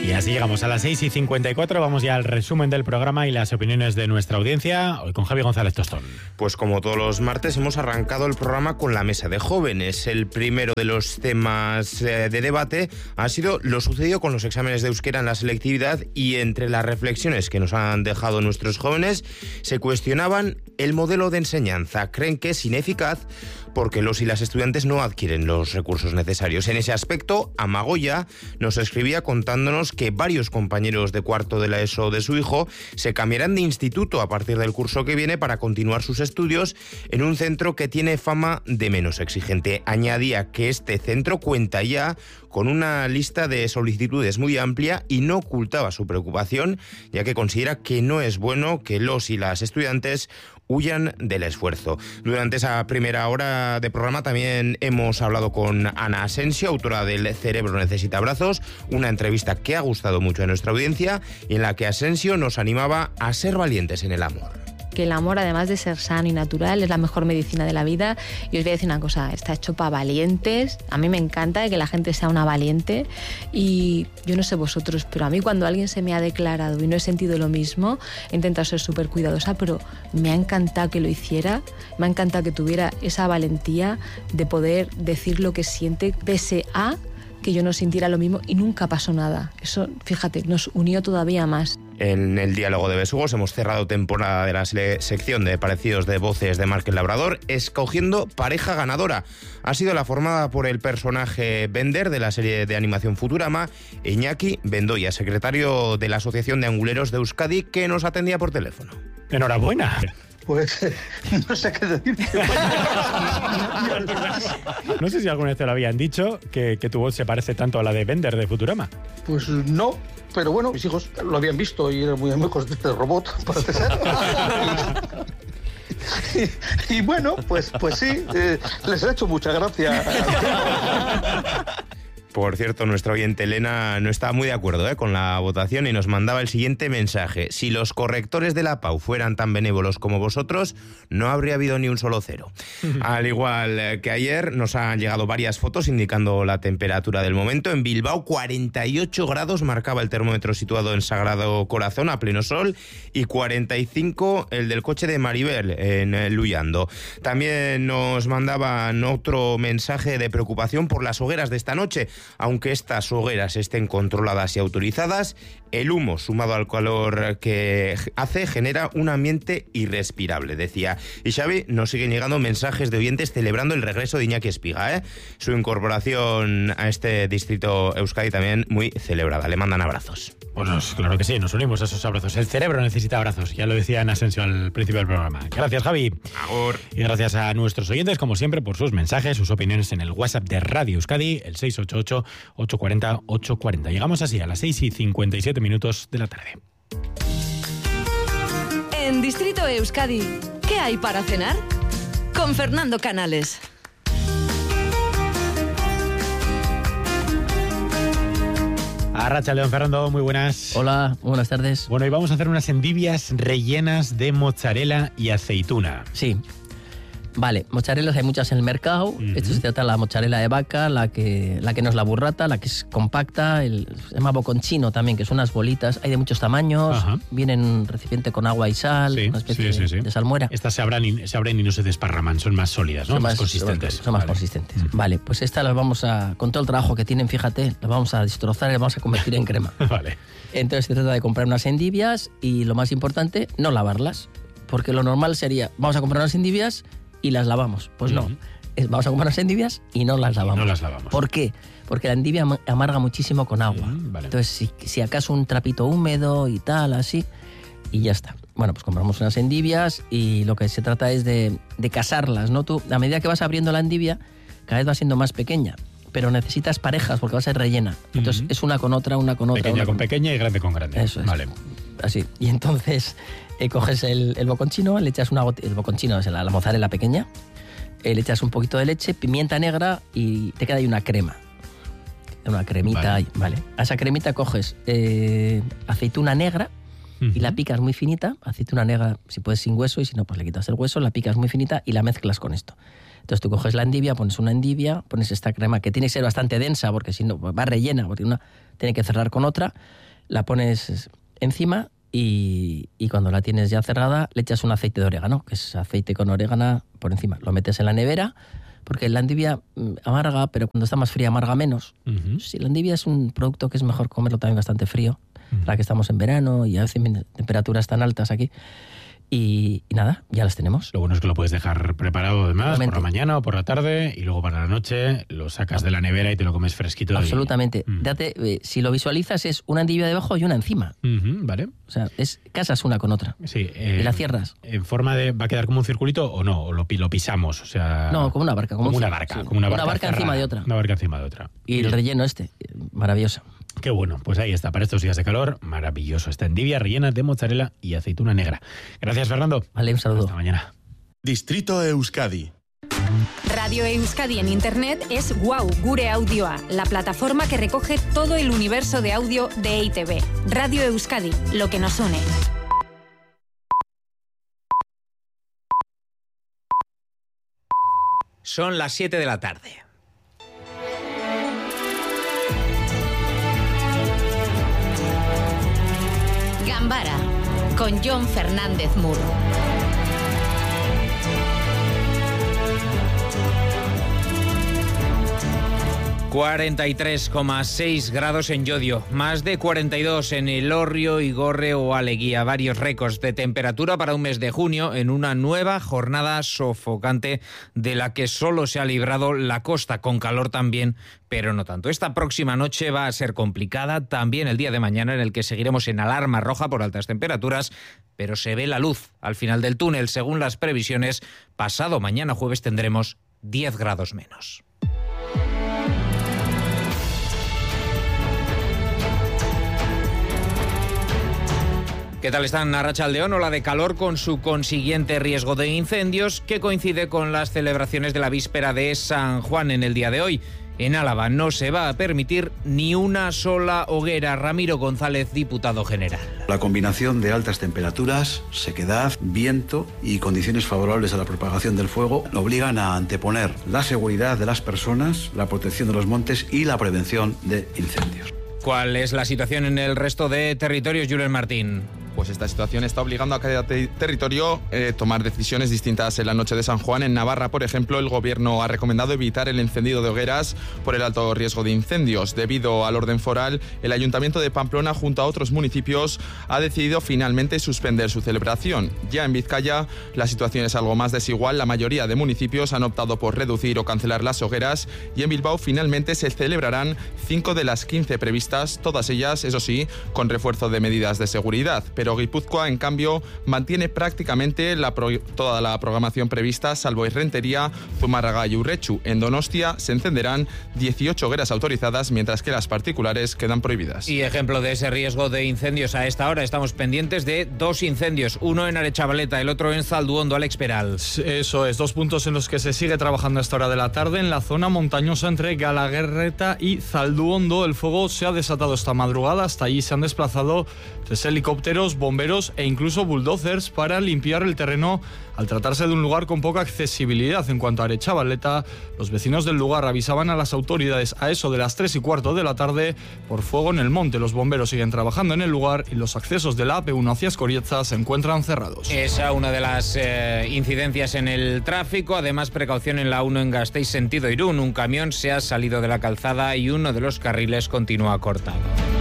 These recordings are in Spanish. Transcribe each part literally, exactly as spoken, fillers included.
Y así llegamos a las seis y cincuenta y cuatro, vamos ya al resumen del programa y las opiniones de nuestra audiencia, hoy con Javi González Tostón. Pues como todos los martes hemos arrancado el programa con la mesa de jóvenes. El primero de los temas eh, de debate ha sido lo sucedido con los exámenes de euskera en la selectividad, y entre las reflexiones que nos han dejado nuestros jóvenes se cuestionaban el modelo de enseñanza. Creen que es ineficaz porque los y las estudiantes no adquieren los recursos necesarios. En ese aspecto, Amagoya nos escribía contándonos que varios compañeros de cuarto de la ESO de su hijo se cambiarán de instituto a partir del curso que viene para continuar sus estudios en un centro que tiene fama de menos exigente. Añadía que este centro cuenta ya con una lista de solicitudes muy amplia y no ocultaba su preocupación, ya que considera que no es bueno que los y las estudiantes huyan del esfuerzo. Durante esa primera hora de programa también hemos hablado con Ana Asensio, autora del Cerebro necesita abrazos, una entrevista que ha gustado mucho a nuestra audiencia y en la que Asensio nos animaba a ser valientes en el amor. Que el amor, además de ser sano y natural, es la mejor medicina de la vida. Y os voy a decir una cosa, está hecho para valientes. A mí me encanta que la gente sea una valiente. Y yo no sé vosotros, pero a mí cuando alguien se me ha declarado y no he sentido lo mismo, he intentado ser súper cuidadosa, pero me ha encantado que lo hiciera. Me ha encantado que tuviera esa valentía de poder decir lo que siente, pese a que yo no sintiera lo mismo, y nunca pasó nada. Eso, fíjate, nos unió todavía más. En el diálogo de besugos hemos cerrado temporada de la sección de parecidos de voces de Marc el Labrador, escogiendo pareja ganadora. Ha sido la formada por el personaje Bender de la serie de animación Futurama, Iñaki Bendoya, secretario de la Asociación de Anguleros de Euskadi, que nos atendía por teléfono. ¡Enhorabuena! Pues no sé qué decirte. No sé si alguna vez te lo habían dicho, que, que tu voz se parece tanto a la de Bender de Futurama. Pues no, pero bueno, mis hijos lo habían visto y eran muy amigos de este robot, parece ser. Y, y bueno, pues, pues sí, eh, les ha hecho mucha gracia. Por cierto, nuestra oyente Elena no estaba muy de acuerdo ¿eh? con la votación y nos mandaba el siguiente mensaje. Si los correctores de la P A U fueran tan benévolos como vosotros, no habría habido ni un solo cero. Al igual que ayer, nos han llegado varias fotos indicando la temperatura del momento. En Bilbao, cuarenta y ocho grados marcaba el termómetro situado en Sagrado Corazón a pleno sol, y cuarenta y cinco el del coche de Maribel en Luyando. También nos mandaban otro mensaje de preocupación por las hogueras de esta noche. Aunque estas hogueras estén controladas y autorizadas, el humo sumado al calor que hace genera un ambiente irrespirable, decía. Y Xavi, nos siguen llegando mensajes de oyentes celebrando el regreso de Iñaki Espiga, ¿eh? Su incorporación a este distrito Euskadi también muy celebrada. Le mandan abrazos. Pues claro que sí, nos unimos a esos abrazos. El cerebro necesita abrazos, ya lo decía en Asensio al principio del programa. Gracias, Javi. Agur. Y gracias a nuestros oyentes, como siempre, por sus mensajes, sus opiniones en el WhatsApp de Radio Euskadi, el seis ocho ocho, ocho cuatro cero, ocho cuatro cero. Llegamos así a las seis y cincuenta y siete minutos de la tarde. En Distrito Euskadi, ¿qué hay para cenar? Con Fernando Canales. Arratsaldeon, Fernando, muy buenas. Hola, buenas tardes. Bueno, y vamos a hacer unas endivias rellenas de mozzarella y aceituna. Sí. Vale, mozzarellas hay muchas en el mercado. Uh-huh. Esto se trata de la mozzarella de vaca, la que, la que no es la burrata, la que es compacta, el, se llama bocconcino también, que son unas bolitas. Hay de muchos tamaños, uh-huh. Viene en un recipiente con agua y sal, sí, una especie sí, sí, sí. de salmuera. Estas se abren, y, se abren y no se desparraman, son más sólidas, ¿no? Son más, más consistentes. Son, son más vale. consistentes. Uh-huh. Vale, pues estas las vamos a, con todo el trabajo que tienen, fíjate, las vamos a destrozar y las vamos a convertir en crema. Vale. Entonces se trata de comprar unas endivias y, lo más importante, no lavarlas. Porque lo normal sería, vamos a comprar unas endivias y las lavamos. Pues no, uh-huh. es, vamos a comprar unas endivias y no las lavamos. No las lavamos. ¿Por qué? Porque la endivia amarga muchísimo con agua. Uh-huh, vale. Entonces, si, si acaso un trapito húmedo y tal, así, y ya está. Bueno, pues compramos unas endivias y lo que se trata es de, de casarlas, ¿no? Tú, a medida que vas abriendo la endivia, cada vez va siendo más pequeña, pero necesitas parejas porque va a ser rellena. Entonces, uh-huh. es una con otra, una con otra. Pequeña una con, con pequeña y grande con grande. Eso es. Vale. Así. Y entonces, eh, coges el, el bocconchino, le echas una gotita, el bocconchino es la, la mozzarella pequeña, eh, le echas un poquito de leche, pimienta negra y te queda ahí una crema. Una cremita vale. ahí, vale. A esa cremita coges eh, aceituna negra uh-huh. y la picas muy finita. Aceituna negra, si puedes sin hueso, y si no, pues le quitas el hueso, la picas muy finita y la mezclas con esto. Entonces tú coges la endivia, pones una endivia, pones esta crema que tiene que ser bastante densa porque si no va rellena, porque una tiene que cerrar con otra, la pones encima y, y cuando la tienes ya cerrada le echas un aceite de orégano, que es aceite con orégano por encima. Lo metes en la nevera porque la endivia amarga, pero cuando está más fría amarga menos. Uh-huh. Sí, la endivia es un producto que es mejor comerlo también bastante frío, uh-huh. ahora que estamos en verano y a veces temperaturas tan altas aquí. Y, y nada, ya las tenemos. Lo bueno es que lo puedes dejar preparado además por la mañana o por la tarde y luego para la noche lo sacas de la nevera y te lo comes fresquito. Absolutamente. Y... Mm. Date, eh, si lo visualizas es una endivia debajo y una encima. Uh-huh, vale. O sea, es casas una con otra. Sí. Eh, y la cierras. ¿En forma de va a quedar como un circulito o no? ¿O lo, lo pisamos? O sea... No, como una barca. Como, como un, una barca. Sí, como una barca, una barca encima de otra. Una barca encima de otra. Y el relleno este, maravilloso. Qué bueno, pues ahí está, para estos días de calor, maravilloso. Esta endivia rellena de mozzarella y aceituna negra. Gracias, Fernando. Vale, un saludo. Hasta mañana. Distrito Euskadi. Radio Euskadi en Internet es Wow Gure Audioa, la plataforma que recoge todo el universo de audio de E I Te Be. Radio Euskadi, lo que nos une. Son las siete de la tarde. Gambara, con Jon Fernández Mur. cuarenta y tres coma seis grados en Llodio, más de cuarenta y dos en Elorrio, Igorre o Aleguía. Varios récords de temperatura para un mes de junio en una nueva jornada sofocante de la que solo se ha librado la costa, con calor también, pero no tanto. Esta próxima noche va a ser complicada, también el día de mañana en el que seguiremos en alarma roja por altas temperaturas, pero se ve la luz al final del túnel. Según las previsiones, pasado mañana jueves tendremos diez grados menos. ¿Qué tal están? Arratsaldeon, ola de calor con su consiguiente riesgo de incendios que coincide con las celebraciones de la víspera de San Juan en el día de hoy. En Álava no se va a permitir ni una sola hoguera. Ramiro González, diputado general. La combinación de altas temperaturas, sequedad, viento y condiciones favorables a la propagación del fuego obligan a anteponer la seguridad de las personas, la protección de los montes y la prevención de incendios. ¿Cuál es la situación en el resto de territorios, Julen Martín? Pues esta situación está obligando a cada te- territorio eh, tomar decisiones distintas. En la noche de San Juan, en Navarra, por ejemplo, el gobierno ha recomendado evitar el encendido de hogueras por el alto riesgo de incendios. Debido al orden foral, el Ayuntamiento de Pamplona, junto a otros municipios, ha decidido finalmente suspender su celebración. Ya en Vizcaya, la situación es algo más desigual. La mayoría de municipios han optado por reducir o cancelar las hogueras y en Bilbao finalmente se celebrarán cinco de las quince previstas, todas ellas, eso sí, con refuerzo de medidas de seguridad. Pero Guipúzcoa, en cambio, mantiene prácticamente la pro- toda la programación prevista, salvo Errentería, Zumárraga y Urrechu. En Donostia se encenderán dieciocho hogueras autorizadas, mientras que las particulares quedan prohibidas. Y ejemplo de ese riesgo de incendios a esta hora, estamos pendientes de dos incendios, uno en Arechavaleta, el otro en Zalduondo. Alex Peral. Eso es, dos puntos en los que se sigue trabajando a esta hora de la tarde, en la zona montañosa entre Galaguerreta y Zalduondo. El fuego se ha desatado esta madrugada, hasta allí se han desplazado tres helicópteros, bomberos e incluso bulldozers para limpiar el terreno al tratarse de un lugar con poca accesibilidad. En cuanto a Arechavaleta, los vecinos del lugar avisaban a las autoridades a eso de las tres y cuarto de la tarde por fuego en el monte. Los bomberos siguen trabajando en el lugar y los accesos de la A P uno hacia Escorieza se encuentran cerrados. Esa una de las eh, incidencias en el tráfico. Además, precaución en la uno en Gasteiz sentido Irún. Un camión se ha salido de la calzada y uno de los carriles continúa cortado.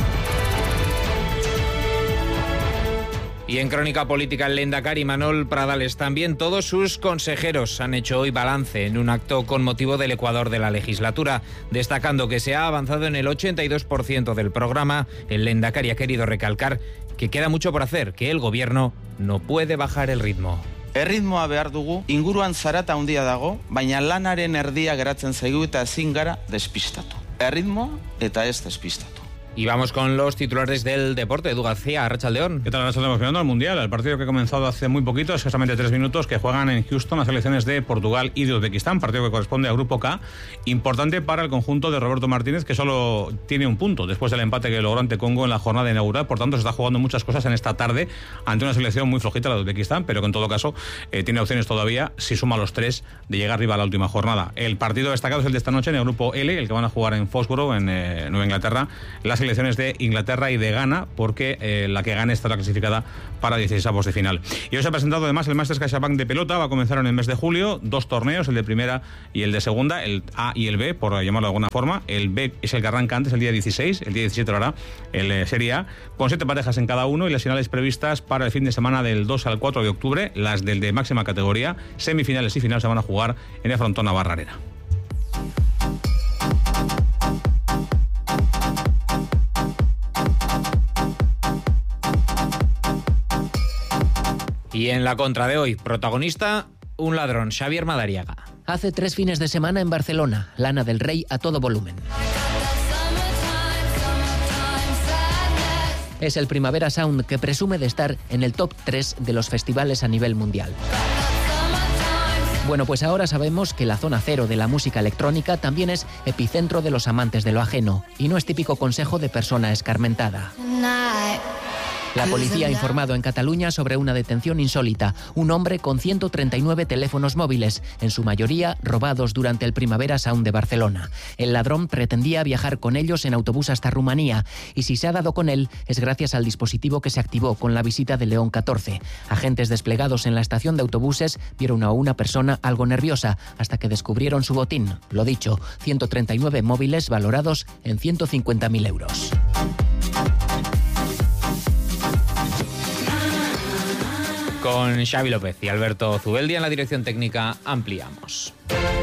Y en crónica política, el lehendakari Manol Pradales, también todos sus consejeros han hecho hoy balance en un acto con motivo del Ecuador de la legislatura, destacando que se ha avanzado en el ochenta y dos por ciento del programa. El lehendakari ha querido recalcar que queda mucho por hacer, que el gobierno no puede bajar el ritmo. Erritmoa behar dugu, inguruan zarata handia dago, baina lanaren erdia geratzen zaigu eta ezin gara despistatu. Erritmoa eta ez despistatu. Y vamos con los titulares del deporte. Edu García, Arratsaldeón. ¿Qué tal? Arratsaldeón, mirando al Mundial, el partido que ha comenzado hace muy poquito, escasamente tres minutos, que juegan en Houston las selecciones de Portugal y de Uzbekistán, partido que corresponde al Grupo K, importante para el conjunto de Roberto Martínez, que solo tiene un punto después del empate que logró ante Congo en la jornada inaugural. Por tanto, se está jugando muchas cosas en esta tarde ante una selección muy flojita, la de Uzbekistán, pero que en todo caso eh, tiene opciones todavía, si suma los tres, de llegar arriba a la última jornada. El partido destacado es el de esta noche en el Grupo L, el que van a jugar en Foxborough, en eh, Nueva Inglaterra, las selecciones de Inglaterra y de Ghana, porque eh, la que gane estará clasificada para dieciseisavos de final. Y hoy se ha presentado además el Masters CaixaBank de pelota, va a comenzar en el mes de julio, dos torneos, el de primera y el de segunda, el A y el B, por llamarlo de alguna forma. El B es el que arranca antes, el día dieciséis, el día diecisiete lo hará el eh, Serie A, con siete parejas en cada uno y las finales previstas para el fin de semana del dos al cuatro de octubre, las del de máxima categoría, semifinales y final se van a jugar en el Frontón Navarra Arena. Y en la contra de hoy, protagonista, un ladrón, Xavier Madariaga. Hace tres fines de semana en Barcelona, Lana del Rey a todo volumen. Es el Primavera Sound que presume de estar en el top tres de los festivales a nivel mundial. Bueno, pues ahora sabemos que la zona cero de la música electrónica también es epicentro de los amantes de lo ajeno, y no es típico consejo de persona escarmentada. La policía ha informado en Cataluña sobre una detención insólita. Un hombre con ciento treinta y nueve teléfonos móviles, en su mayoría robados durante el Primavera Sound de Barcelona. El ladrón pretendía viajar con ellos en autobús hasta Rumanía, y si se ha dado con él es gracias al dispositivo que se activó con la visita de León catorce. Agentes desplegados en la estación de autobuses vieron a una persona algo nerviosa hasta que descubrieron su botín. Lo dicho, ciento treinta y nueve móviles valorados en ciento cincuenta mil euros. Con Xavi López y Alberto Zubeldia en la dirección técnica, ampliamos.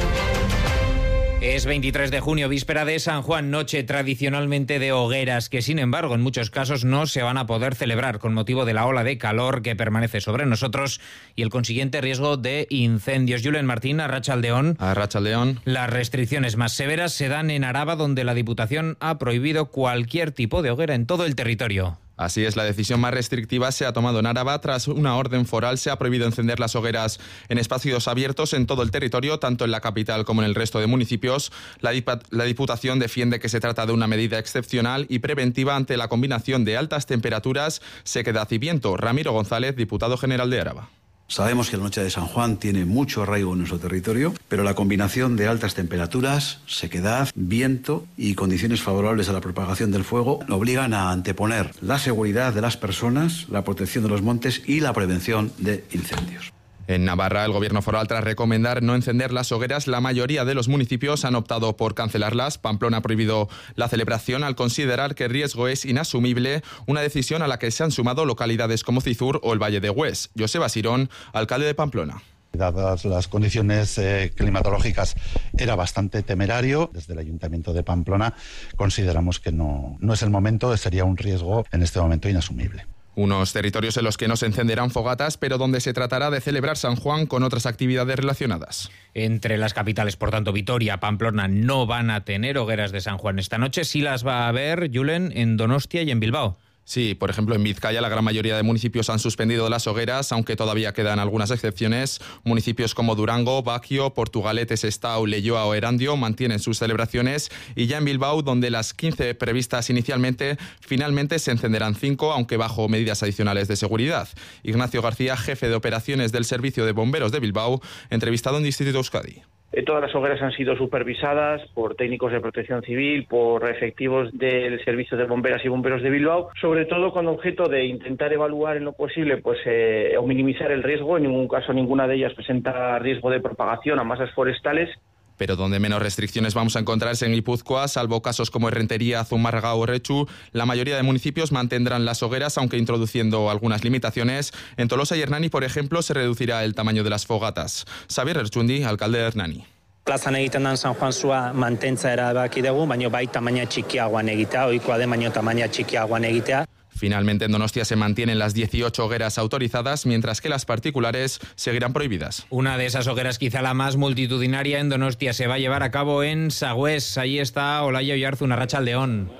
Es veintitrés de junio, víspera de San Juan, noche tradicionalmente de hogueras, que sin embargo en muchos casos no se van a poder celebrar con motivo de la ola de calor que permanece sobre nosotros y el consiguiente riesgo de incendios. Julen Martín, Arratsaldeón. Arratsaldeón. Las restricciones más severas se dan en Araba, donde la Diputación ha prohibido cualquier tipo de hoguera en todo el territorio. Así es, la decisión más restrictiva se ha tomado en Araba. Tras una orden foral se ha prohibido encender las hogueras en espacios abiertos en todo el territorio, tanto en la capital como en el resto de municipios. La, Dip- la Diputación defiende que se trata de una medida excepcional y preventiva ante la combinación de altas temperaturas, sequedad y viento. Ramiro González, diputado general de Araba. Sabemos que la noche de San Juan tiene mucho arraigo en nuestro territorio, pero la combinación de altas temperaturas, sequedad, viento y condiciones favorables a la propagación del fuego obligan a anteponer la seguridad de las personas, la protección de los montes y la prevención de incendios. En Navarra, el gobierno foral, tras recomendar no encender las hogueras, la mayoría de los municipios han optado por cancelarlas. Pamplona ha prohibido la celebración al considerar que el riesgo es inasumible, una decisión a la que se han sumado localidades como Cizur o el Valle de Hues. Joseba Sirón, alcalde de Pamplona. Dadas las condiciones eh, climatológicas, era bastante temerario. Desde el Ayuntamiento de Pamplona consideramos que no, no es el momento, sería un riesgo en este momento inasumible. Unos territorios en los que no se encenderán fogatas, pero donde se tratará de celebrar San Juan con otras actividades relacionadas. Entre las capitales, por tanto, Vitoria, Pamplona, no van a tener hogueras de San Juan esta noche. Sí las va a haber, Julen, en Donostia y en Bilbao. Sí, por ejemplo, en Vizcaya la gran mayoría de municipios han suspendido las hogueras, aunque todavía quedan algunas excepciones. Municipios como Durango, Baquio, Portugalete, Sestao, Leioa o Erandio mantienen sus celebraciones, y ya en Bilbao, donde las quince previstas inicialmente, finalmente se encenderán cinco, aunque bajo medidas adicionales de seguridad. Ignacio García, jefe de operaciones del Servicio de Bomberos de Bilbao, entrevistado en Distrito Euskadi. Todas las hogueras han sido supervisadas por técnicos de protección civil, por efectivos del Servicio de Bomberas y Bomberos de Bilbao, sobre todo con objeto de intentar evaluar en lo posible pues, eh, o minimizar el riesgo. En ningún caso ninguna de ellas presenta riesgo de propagación a masas forestales. Pero donde menos restricciones vamos a encontrarse en Guipúzcoa, salvo casos como Errentería, Zumárraga o Rechu, la mayoría de municipios mantendrán las hogueras, aunque introduciendo algunas limitaciones. En Tolosa y Hernani, por ejemplo, se reducirá el tamaño de las fogatas. Xavier Ertxundi, alcalde de Hernani. Plazan egiten dan San Juan zua mantentza erabaki dugu, baina bai tamaina txikiagoan egitea, ohikoa den baino tamaina txikiagoan egitea. Finalmente, en Donostia se mantienen las dieciocho hogueras autorizadas, mientras que las particulares seguirán prohibidas. Una de esas hogueras, quizá la más multitudinaria en Donostia, se va a llevar a cabo en Sagüés. Ahí está Olaya Oyarzun, Arratsaldeón.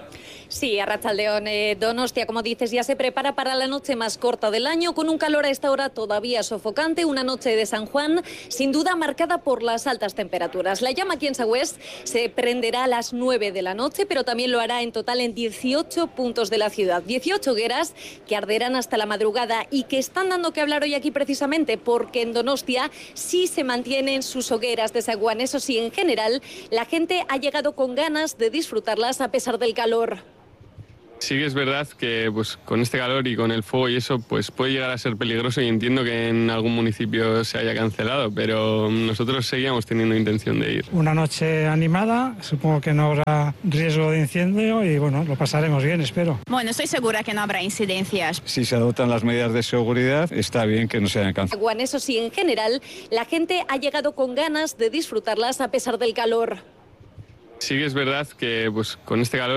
Sí, Arratsaldeon, eh, Donostia, como dices, ya se prepara para la noche más corta del año, con un calor a esta hora todavía sofocante, una noche de San Juan, sin duda marcada por las altas temperaturas. La llama aquí en Sagüés se prenderá a las nueve de la noche, pero también lo hará en total en dieciocho puntos de la ciudad. dieciocho hogueras que arderán hasta la madrugada y que están dando que hablar hoy aquí precisamente porque en Donostia sí se mantienen sus hogueras de zaguán. Eso sí, en general, la gente ha llegado con ganas de disfrutarlas a pesar del calor. Sí que es verdad que pues con este calor y con el fuego y eso pues puede llegar a ser peligroso y entiendo que en algún municipio se haya cancelado, pero nosotros seguíamos teniendo intención de ir. Una noche animada, supongo que no habrá riesgo de incendio y bueno, lo pasaremos bien, espero. Bueno, estoy segura que no habrá incidencias. Si se adoptan las medidas de seguridad, está bien que no se hayan cancelado. Eso sí, en general, la gente ha llegado con ganas de disfrutarlas a pesar del calor. Sí que es verdad que pues con este calor